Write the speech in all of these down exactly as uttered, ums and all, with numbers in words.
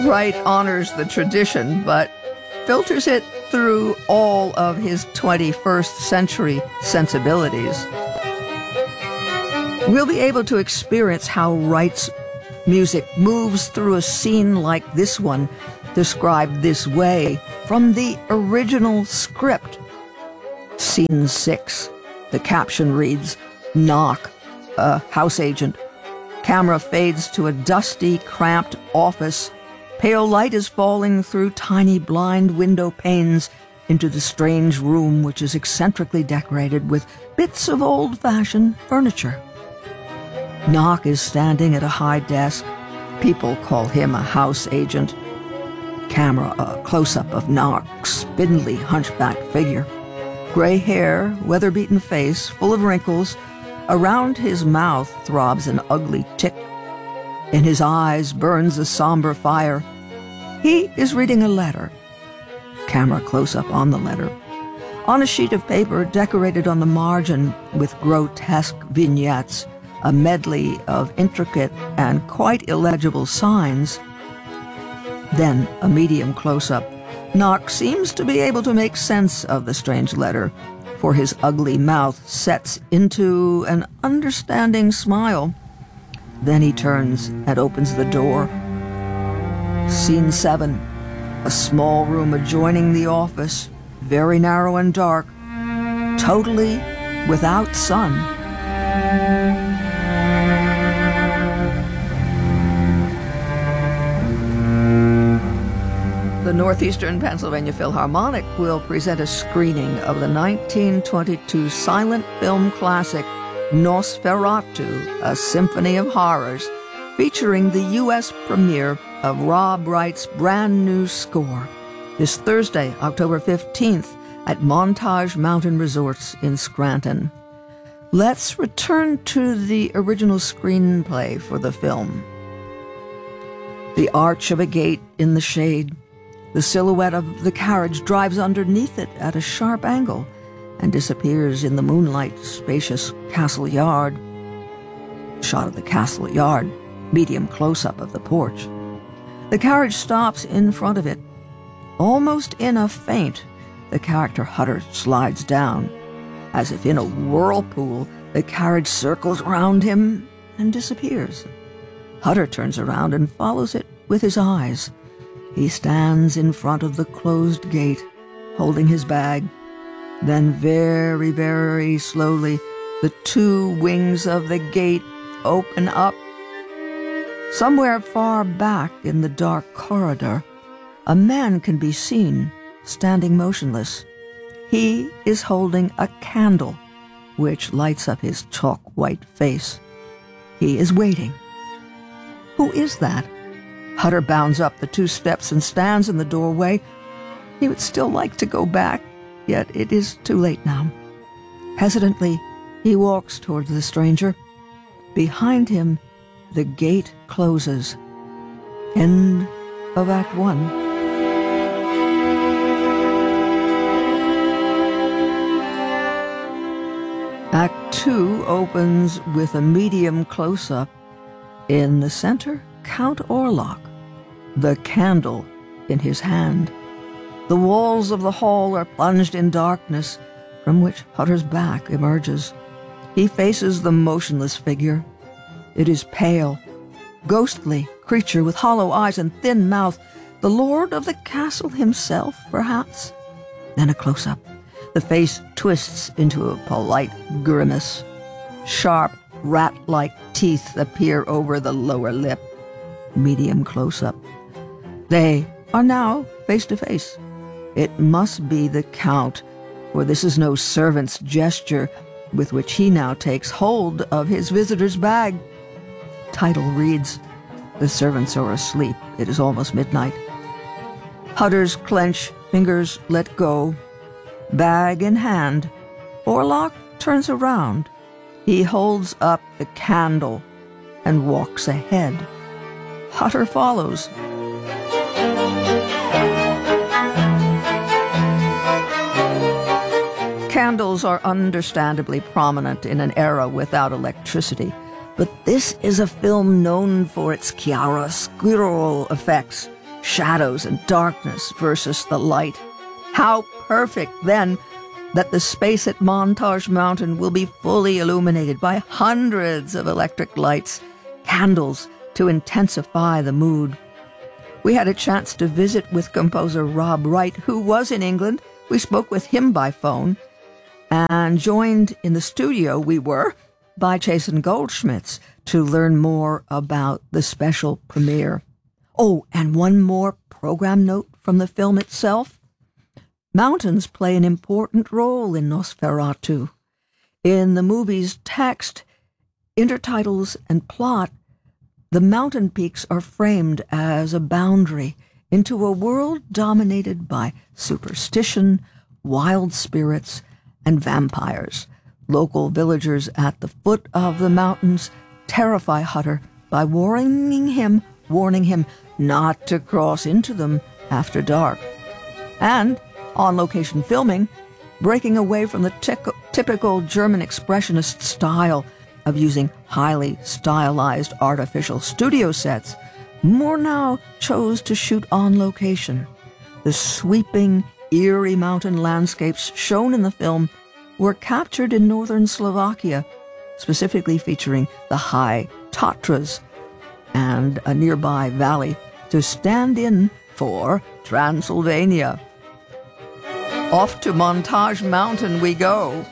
Wright honors the tradition, but filters it through all of his twenty-first century sensibilities. We'll be able to experience how Wright's music moves through a scene like this one, described this way from the original script. Scene six. The caption reads, "Knock, a house agent." Camera fades to a dusty, cramped office. Pale light is falling through tiny blind window panes into the strange room, which is eccentrically decorated with bits of old-fashioned furniture. Knock is standing at a high desk. People call him a house agent. Camera, a close-up of Knock's spindly, hunchbacked figure. Gray hair, weather-beaten face, full of wrinkles. Around his mouth throbs an ugly tick. In his eyes burns a somber fire. He is reading a letter. Camera close-up on the letter. On a sheet of paper decorated on the margin with grotesque vignettes, a medley of intricate and quite illegible signs. Then a medium close-up. Knock seems to be able to make sense of the strange letter, for his ugly mouth sets into an understanding smile. Then he turns and opens the door. Scene seven. A small room adjoining the office, very narrow and dark, totally without sun. The Northeastern Pennsylvania Philharmonic will present a screening of the nineteen twenty-two silent film classic Nosferatu, A Symphony of Horrors, featuring the U S premiere of Rob Wright's brand new score, this Thursday, October fifteenth, at Montage Mountain Resorts in Scranton. Let's return to the original screenplay for the film. The arch of a gate in the shade. The silhouette of the carriage drives underneath it at a sharp angle and disappears in the moonlight spacious castle yard. Shot of the castle yard, medium close-up of the porch. The carriage stops in front of it. Almost in a faint, the character Hutter slides down. As if in a whirlpool, the carriage circles around him and disappears. Hutter turns around and follows it with his eyes. He stands in front of the closed gate, holding his bag. Then very, very slowly, the two wings of the gate open up. Somewhere far back in the dark corridor, a man can be seen, standing motionless. He is holding a candle, which lights up his chalk-white face. He is waiting. Who is that? Hutter bounds up the two steps and stands in the doorway. He would still like to go back, yet it is too late now. Hesitantly, he walks towards the stranger. Behind him, the gate closes. End of Act One. Act Two opens with a medium close-up. In the center, Count Orlok, the candle in his hand. The walls of the hall are plunged in darkness, from which Hutter's back emerges. He faces the motionless figure. It is pale, ghostly creature with hollow eyes and thin mouth. The lord of the castle himself, perhaps? Then a close-up. The face twists into a polite grimace. Sharp, rat-like teeth appear over the lower lip. Medium close-up. They are now face to face. It must be the Count, for this is no servant's gesture with which he now takes hold of his visitor's bag. Title reads, "The servants are asleep. It is almost midnight." Hutter's clenched fingers let go. Bag in hand, Orlok turns around. He holds up the candle and walks ahead. Hutter follows. Candles are understandably prominent in an era without electricity, but this is a film known for its chiaroscuro effects, shadows and darkness versus the light. How perfect, then, that the space at Montage Mountain will be fully illuminated by hundreds of electric lights, candles to intensify the mood. We had a chance to visit with composer Rob Wright, who was in England. We spoke with him by phone, and joined in the studio we were by Jason Goldschmitz to learn more about the special premiere. Oh, and one more program note from the film itself. Mountains play an important role in Nosferatu. In the movie's text, intertitles, and plot, the mountain peaks are framed as a boundary into a world dominated by superstition, wild spirits, and vampires. Local villagers at the foot of the mountains terrify Hutter by warning him, warning him not to cross into them after dark. And on-location filming, breaking away from the tic- typical German expressionist style of using highly stylized artificial studio sets, Murnau chose to shoot on location. The sweeping, eerie mountain landscapes shown in the film were captured in northern Slovakia, specifically featuring the high Tatras and a nearby valley to stand in for Transylvania. Off to Montage Mountain we go.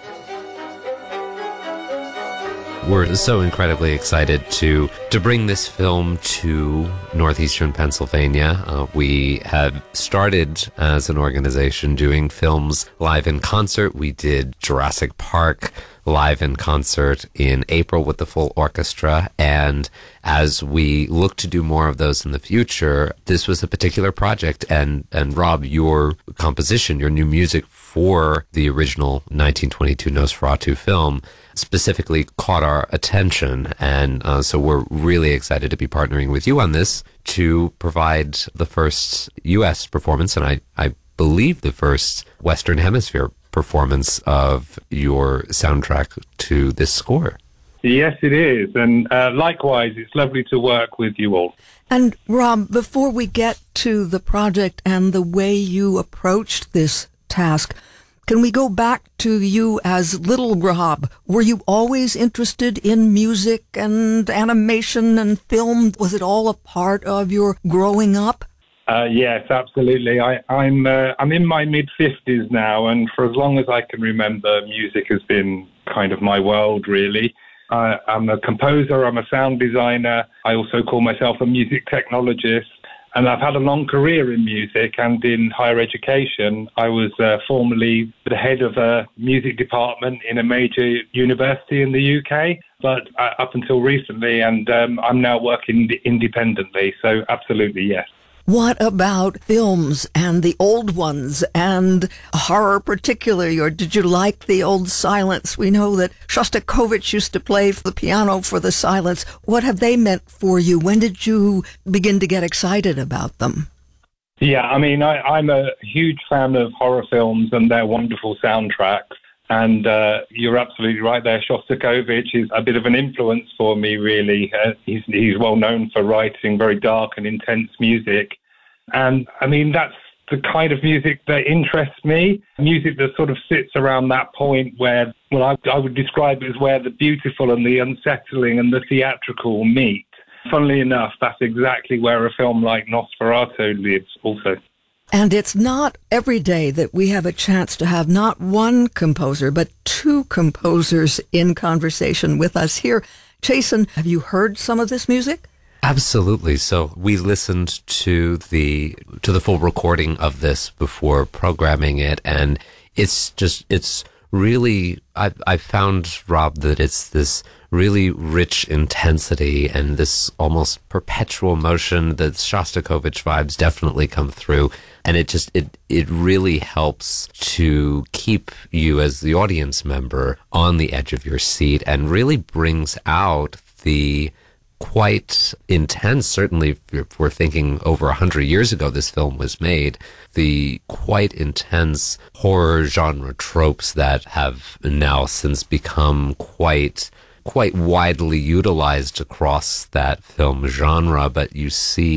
We're so incredibly excited to to bring this film to northeastern Pennsylvania. Uh, we had started as an organization doing films live in concert. We did Jurassic Park live in concert in April with the full orchestra, and as we look to do more of those in the future, this was a particular project, and and Rob, your composition, your new music for the original nineteen twenty-two Nosferatu film specifically caught our attention, and uh, so we're really excited to be partnering with you on this to provide the first U S performance, and I, I believe the first Western Hemisphere performance of your soundtrack to this score. Yes, it is, and uh, likewise, it's lovely to work with you all. And Rob, before we get to the project and the way you approached this task, can we go back to you as little Rob? Were you always interested in music and animation and film? Was it all a part of your growing up? Uh, yes, absolutely. I, I'm uh, I'm in my mid fifties now, and for as long as I can remember, music has been kind of my world, really. Uh, I'm a composer, I'm a sound designer. I also call myself a music technologist. And I've had a long career in music and in higher education. I was uh, formerly the head of a music department in a major university in the U K, but uh, up until recently, and um, I'm now working independently. So absolutely, yes. What about films and the old ones and horror particularly, or did you like the old silence? We know that Shostakovich used to play the piano for the silence. What have they meant for you? When did you begin to get excited about them? Yeah, I mean, I, I'm a huge fan of horror films and their wonderful soundtracks. And uh, you're absolutely right there. Shostakovich is a bit of an influence for me, really. Uh, he's, he's well known for writing very dark and intense music. And, I mean, that's the kind of music that interests me, music that sort of sits around that point where, well, I, I would describe it as where the beautiful and the unsettling and the theatrical meet. Funnily enough, that's exactly where a film like Nosferatu lives also. And it's not every day that we have a chance to have not one composer, but two composers in conversation with us here. Jason, have you heard some of this music? Absolutely. So we listened to the to the full recording of this before programming it, and it's just it's really I I found, Rob, that it's this really rich intensity and this almost perpetual motion. That Shostakovich vibes definitely come through, and it just it it really helps to keep you as the audience member on the edge of your seat, and really brings out the quite intense, certainly if we're thinking over a hundred years ago this film was made, the quite intense horror genre tropes that have now since become quite quite widely utilized across that film genre. But you see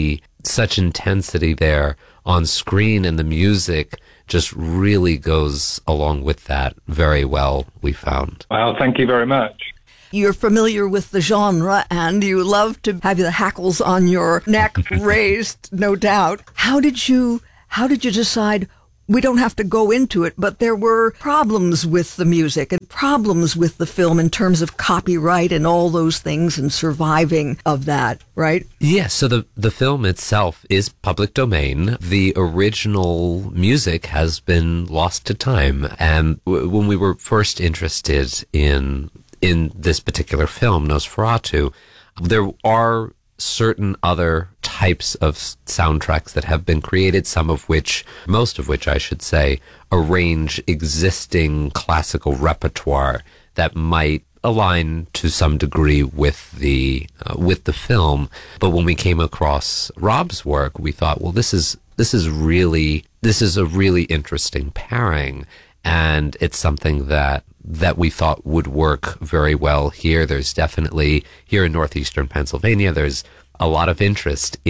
such intensity there on screen, and the music just really goes along with that very well, we found. Well, thank you very much. You're familiar with the genre, and you love to have the hackles on your neck raised, no doubt. How did you, how did you decide? We don't have to go into it, but there were problems with the music and problems with the film in terms of copyright and all those things and surviving of that, right? Yes, so the, the film itself is public domain. The original music has been lost to time. And w- when we were first interested in in this particular film, Nosferatu, there are certain other types of soundtracks that have been created, some of which, most of which I should say, arrange existing classical repertoire that might align to some degree with the uh, with the film. But when we came across Rob's work, we thought, well, this is this is really this is a really interesting pairing, and it's something that that we thought would work very well here. There's definitely, here in northeastern Pennsylvania, there's a lot of interest